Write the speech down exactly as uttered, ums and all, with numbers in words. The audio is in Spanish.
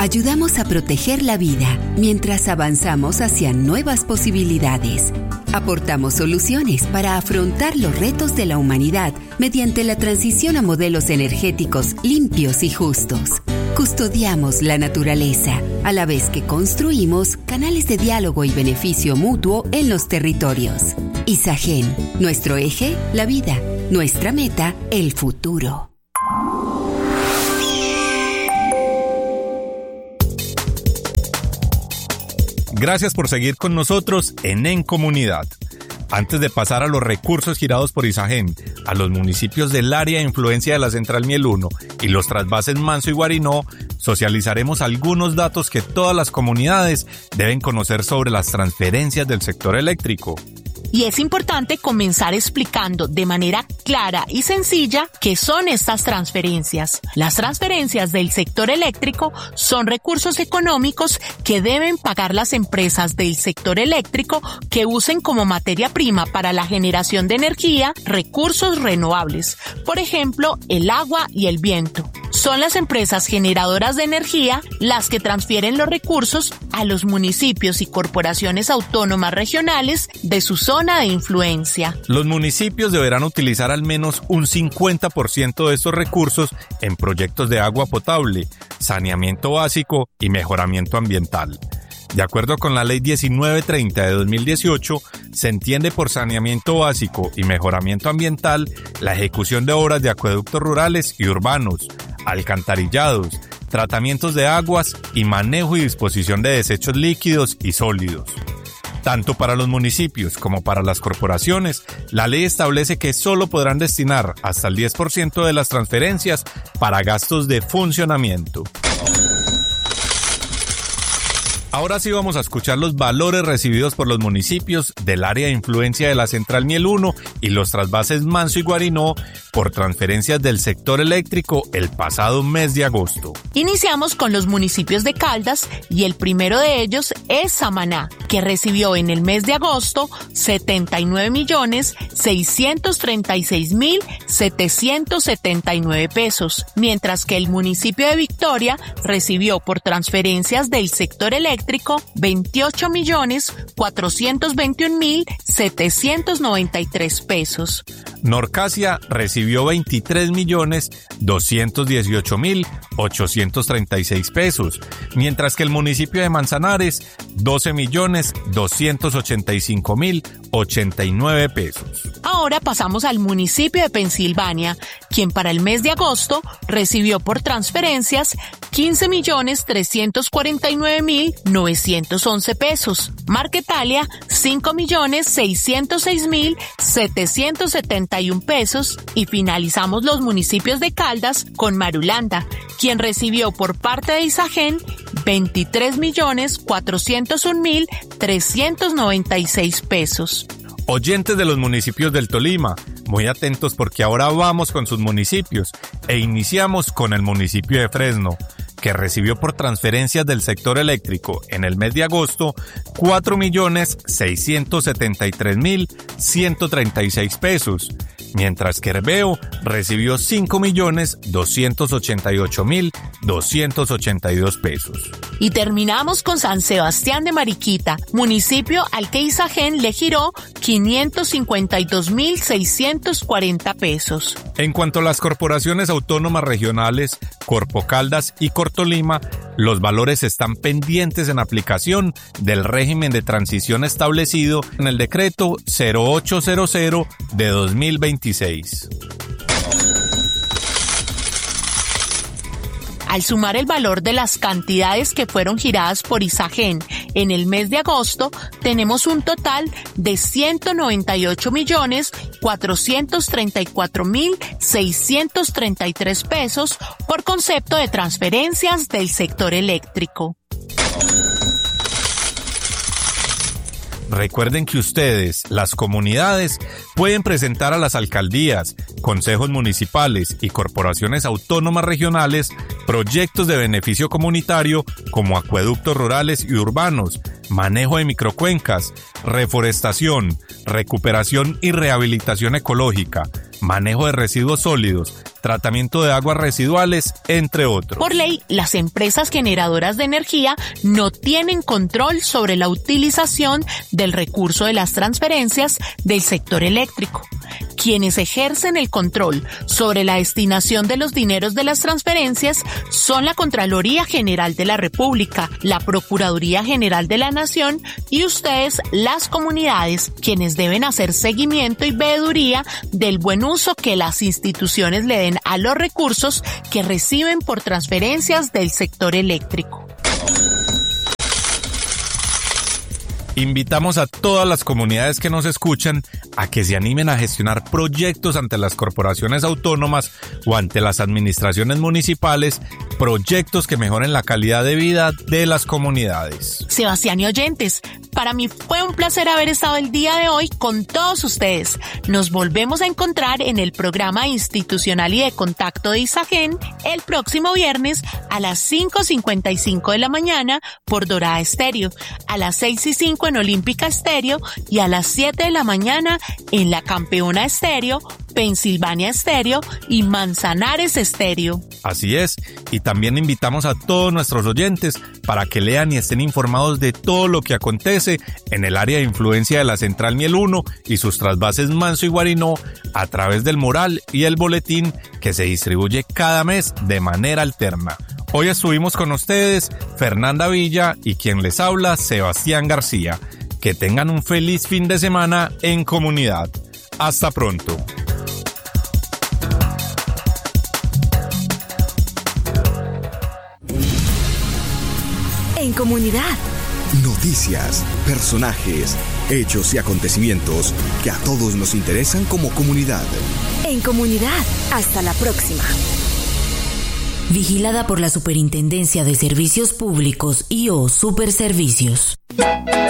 ayudamos a proteger la vida mientras avanzamos hacia nuevas posibilidades. Aportamos soluciones para afrontar los retos de la humanidad mediante la transición a modelos energéticos limpios y justos. Custodiamos la naturaleza, a la vez que construimos canales de diálogo y beneficio mutuo en los territorios. Isagen, nuestro eje, la vida. Nuestra meta, el futuro. Gracias por seguir con nosotros en En Comunidad. Antes de pasar a los recursos girados por Isagen, a los municipios del área de influencia de la Central Miel uno y los trasvases Manso y Guarinó, socializaremos algunos datos que todas las comunidades deben conocer sobre las transferencias del sector eléctrico. Y es importante comenzar explicando de manera clara y sencilla qué son estas transferencias. Las transferencias del sector eléctrico son recursos económicos que deben pagar las empresas del sector eléctrico que usen como materia prima para la generación de energía recursos renovables, por ejemplo, el agua y el viento. Son las empresas generadoras de energía las que transfieren los recursos a los municipios y corporaciones autónomas regionales de su zona de influencia. Los municipios deberán utilizar al menos un cincuenta por ciento de estos recursos en proyectos de agua potable, saneamiento básico y mejoramiento ambiental. De acuerdo con la Ley diecinueve treinta de dos mil dieciocho, se entiende por saneamiento básico y mejoramiento ambiental la ejecución de obras de acueductos rurales y urbanos, alcantarillados, tratamientos de aguas y manejo y disposición de desechos líquidos y sólidos. Tanto para los municipios como para las corporaciones, la ley establece que solo podrán destinar hasta el diez por ciento de las transferencias para gastos de funcionamiento. Ahora sí vamos a escuchar los valores recibidos por los municipios del área de influencia de la Central Miel uno y los trasvases Manso y Guarinó por transferencias del sector eléctrico el pasado mes de agosto. Iniciamos con los municipios de Caldas y el primero de ellos es Samaná, que recibió en el mes de agosto setenta y nueve millones seiscientos treinta y seis mil setecientos setenta y nueve pesos, mientras que el municipio de Victoria recibió por transferencias del sector eléctrico veintiocho millones cuatrocientos veintiún mil setecientos noventa y tres pesos. Norcasia recibió veintitrés millones doscientos dieciocho mil ochocientos treinta y seis pesos, mientras que el municipio de Manzanares doce millones doscientos ochenta y cinco mil ochenta y nueve pesos. Ahora pasamos al municipio de Pensilvania, quien para el mes de agosto recibió por transferencias quince millones trescientos cuarenta y nueve mil novecientos once pesos. Marquetalia, cinco millones seiscientos seis mil setecientos setenta y uno pesos. Y finalizamos los municipios de Caldas con Marulanda, quien recibió por parte de Isagen veintitrés millones cuatrocientos un mil trescientos noventa y seis pesos. Oyentes de los municipios del Tolima, muy atentos porque ahora vamos con sus municipios e iniciamos con el municipio de Fresno, que recibió por transferencias del sector eléctrico en el mes de agosto cuatro millones seiscientos setenta y tres mil ciento treinta y seis pesos, mientras que Herbeo recibió cinco millones doscientos ochenta y ocho mil doscientos ochenta y dos pesos. Y terminamos con San Sebastián de Mariquita, municipio al que Isagen le giró quinientos cincuenta y dos mil seiscientos cuarenta pesos. En cuanto a las corporaciones autónomas regionales, Corpo Caldas y Cortolima, los valores están pendientes en aplicación del régimen de transición establecido en el decreto cero ocho cero cero de dos mil veintiséis. Al sumar el valor de las cantidades que fueron giradas por Isagen en el mes de agosto, tenemos un total de ciento noventa y ocho millones cuatrocientos treinta y cuatro mil seiscientos treinta y tres pesos por concepto de transferencias del sector eléctrico. Recuerden que ustedes, las comunidades, pueden presentar a las alcaldías, consejos municipales y corporaciones autónomas regionales proyectos de beneficio comunitario como acueductos rurales y urbanos, manejo de microcuencas, reforestación, recuperación y rehabilitación ecológica, manejo de residuos sólidos, tratamiento de aguas residuales, entre otros. Por ley, las empresas generadoras de energía no tienen control sobre la utilización del recurso de las transferencias del sector eléctrico. Quienes ejercen el control sobre la destinación de los dineros de las transferencias son la Contraloría General de la República, la Procuraduría General de la Nación y ustedes, las comunidades, quienes deben hacer seguimiento y veeduría del buen uso que las instituciones le den a los recursos que reciben por transferencias del sector eléctrico. Invitamos a todas las comunidades que nos escuchan a que se animen a gestionar proyectos ante las corporaciones autónomas o ante las administraciones municipales, proyectos que mejoren la calidad de vida de las comunidades. Sebastián y oyentes, para mí fue un placer haber estado el día de hoy con todos ustedes. Nos volvemos a encontrar en el programa institucional y de contacto de Isagen el próximo viernes a las cinco cincuenta y cinco de la mañana por Dorada Estéreo, a las seis y cinco en Olímpica Estéreo y a las siete de la mañana en La Campeona Estéreo, Pensilvania Estéreo y Manzanares Estéreo. Así es, y también invitamos a todos nuestros oyentes para que lean y estén informados de todo lo que acontece en el área de influencia de la Central Miel uno y sus trasvases Manso y Guarinó a través del mural y el boletín que se distribuye cada mes de manera alterna. Hoy estuvimos con ustedes Fernanda Villa y quien les habla Sebastián García. Que tengan un feliz fin de semana en comunidad. Hasta pronto. En comunidad. Noticias, personajes, hechos y acontecimientos que a todos nos interesan como comunidad. En comunidad. Hasta la próxima. Vigilada por la Superintendencia de Servicios Públicos y o Superservicios.